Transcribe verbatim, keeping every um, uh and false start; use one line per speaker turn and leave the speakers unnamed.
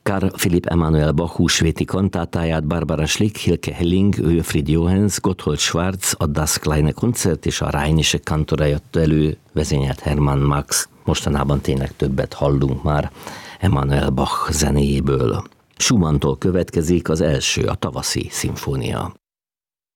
Karl Philipp Emanuel Bach húsvéti kantátáját Barbara Schlick, Hilke Helling, Wilfried Johanns, Gotthold Schwarz, a Das kleine Konzert és a Rheinische Kantorei adta elő, vezényelt Hermann Max. Mostanában tényleg többet hallunk már Emanuel Bach zenéjéből. Schumanntól következik az első, a Tavaszi szimfónia.